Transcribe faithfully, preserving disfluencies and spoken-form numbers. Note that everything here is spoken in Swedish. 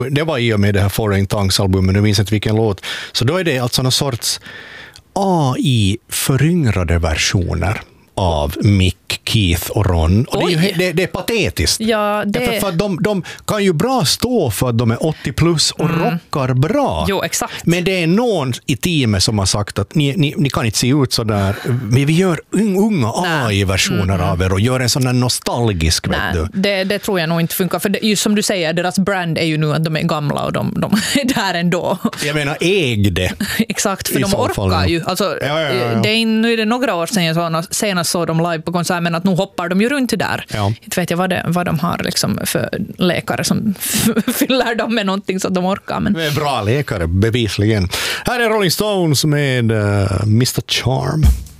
Det var i och med det här Foreign Tongues-albumet, nu minns inte vilken låt. Så då är det alltså någon sorts A I-föryngrade versioner av Mick, Keith och Ron. Och det är, ju, det, det är patetiskt. Ja, det... För, för de, de kan ju bra stå för att de är åttio plus och mm. rockar bra. Jo, exakt. Men det är någon i teamet som har sagt att ni, ni, ni kan inte se ut så där. Men vi gör unga A I-versioner mm. av er och gör en sån där nostalgisk. Nej, vet du. Det, det tror jag nog inte funkar. För det, just som du säger, deras brand är ju nu att de är gamla och de, de är där ändå. Jag menar, äg det. Exakt, för de orkar fall, ju. Alltså, ja, ja, ja, ja. Det är, nu är det några år sedan jag såg, senast såg de live på konsert, men att nu hoppar de ju runt där. Ja. Inte vet jag vad, det, vad de har liksom för läkare som fyller dem med någonting så att de orkar. Men... Det är bra läkare, bevisligen. Här är Rolling Stones med uh, mister Charm.